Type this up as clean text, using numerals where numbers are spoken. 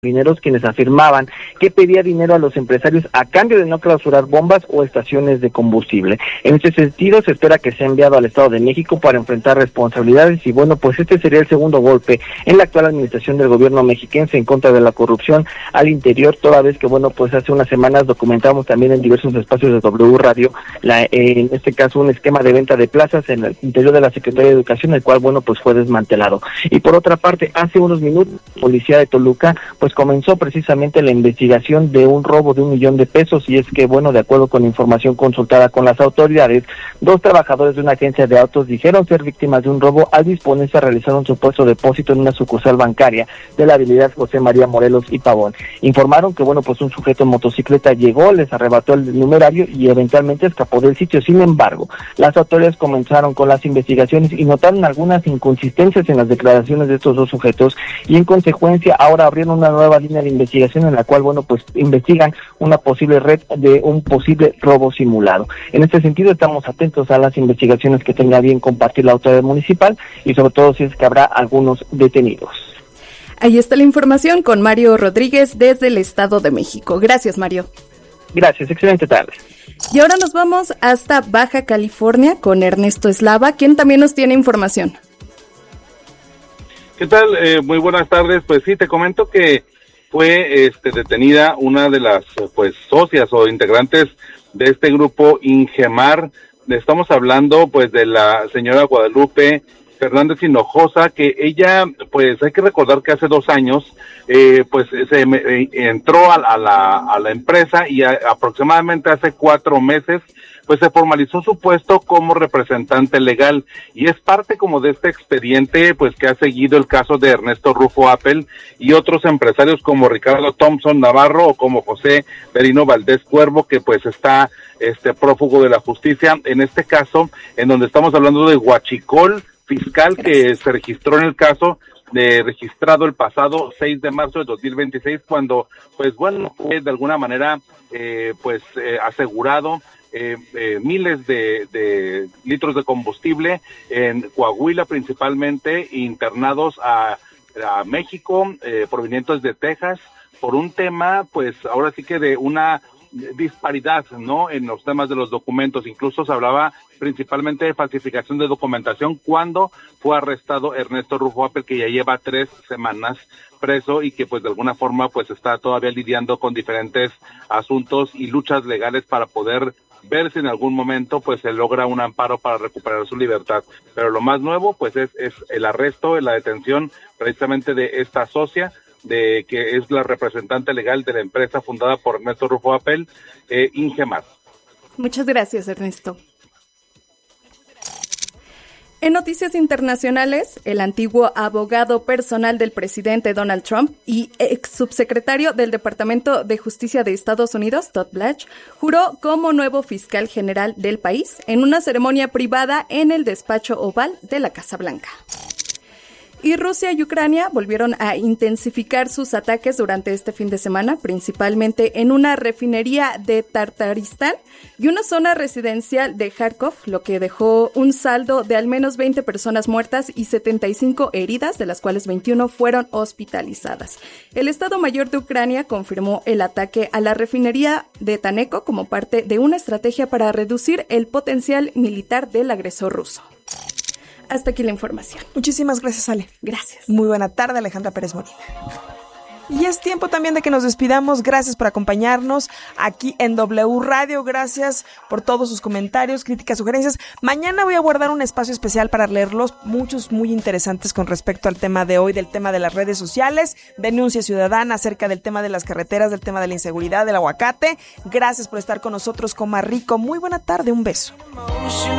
mineros, quienes afirmaban que pedía dinero a los empresarios a cambio de no clausurar bombas o estaciones de combustible. En este sentido, se espera que sea enviado al Estado de México para enfrentar responsabilidades y bueno, pues este sería el segundo golpe en la actual administración del gobierno mexiquense en contra de la corrupción al interior, toda vez que bueno, pues hace unas semanas documentamos también en diversos espacios de W Radio, en este caso un esquema de venta de plazas en el interior de la Secretaría de Educación, el cual bueno, pues fue desmantelado. Y por otra parte, hace unos minutos, la policía de Toluca pues comenzó precisamente la investigación de un robo de $1 millón, y es que, bueno, de acuerdo con información consultada con las autoridades, 2 trabajadores de una agencia de autos dijeron ser víctimas de un robo al disponerse a realizar un supuesto depósito en una sucursal bancaria de la avenida José María Morelos y Pavón. Informaron que, bueno, pues un sujeto en motocicleta llegó, les arrebató el numerario y eventualmente escapó del sitio. Sin embargo, las autoridades comenzaron con las investigaciones y notaron algunas inconsistencias en las declaraciones de estos 2 sujetos y en consecuencia ahora abrieron una nueva línea de investigación en la cual, bueno, pues investigan una posible red de un posible robo simulado. En este sentido, estamos atentos a las investigaciones que tenga bien compartir la autoridad municipal y sobre todo si es que habrá algunos detenidos. Ahí está la información con Mario Rodríguez desde el Estado de México. Gracias, Mario. Gracias, excelente tarde. Y ahora nos vamos hasta Baja California con Ernesto Eslava, quien también nos tiene información. ¿Qué tal? Muy buenas tardes. Pues sí, te comento que fue detenida una de las pues socias o integrantes de este grupo Ingemar. Estamos hablando pues de la señora Guadalupe Fernández Hinojosa, que ella, pues hay que recordar que hace 2 años, pues entró a la empresa y aproximadamente hace 4 meses, pues se formalizó su puesto como representante legal y es parte como de este expediente, pues que ha seguido el caso de Ernesto Rufo Apple y otros empresarios como Ricardo Thompson Navarro o como José Berino Valdés Cuervo, que pues está prófugo de la justicia, en este caso, en donde estamos hablando de huachicol fiscal que se registró en el caso registrado el pasado 6 de marzo de 2026, cuando, pues bueno, fue de alguna manera, asegurado miles de litros de combustible en Coahuila principalmente, internados a México, provenientes de Texas, por un tema, pues ahora sí que de una disparidad, ¿no?, en los temas de los documentos. Incluso se hablaba principalmente de falsificación de documentación cuando fue arrestado Ernesto Rufo Apple, que ya lleva 3 semanas preso y que pues de alguna forma pues está todavía lidiando con diferentes asuntos y luchas legales para poder ver si en algún momento pues se logra un amparo para recuperar su libertad. Pero lo más nuevo pues es el arresto, la detención precisamente de esta socia, de que es la representante legal de la empresa fundada por Ernesto Rufo Apple, Ingemar. Muchas gracias, Ernesto. En noticias internacionales, el antiguo abogado personal del presidente Donald Trump y ex subsecretario del Departamento de Justicia de Estados Unidos, Todd Blanche, juró como nuevo fiscal general del país en una ceremonia privada en el despacho oval de la Casa Blanca. Y Rusia y Ucrania volvieron a intensificar sus ataques durante este fin de semana, principalmente en una refinería de Tartaristán y una zona residencial de Kharkov, lo que dejó un saldo de al menos 20 personas muertas y 75 heridas, de las cuales 21 fueron hospitalizadas. El Estado Mayor de Ucrania confirmó el ataque a la refinería de Taneco como parte de una estrategia para reducir el potencial militar del agresor ruso. Hasta aquí la información. Muchísimas gracias, Ale. Gracias. Muy buena tarde, Alejandra Pérez Molina. Y es tiempo también de que nos despidamos. Gracias por acompañarnos aquí en W Radio. Gracias por todos sus comentarios, críticas, sugerencias. Mañana voy a guardar un espacio especial para leerlos, muchos muy interesantes con respecto al tema de hoy, del tema de las redes sociales, denuncia ciudadana acerca del tema de las carreteras, del tema de la inseguridad, del aguacate. Gracias por estar con nosotros, coma rico. Muy buena tarde, un beso.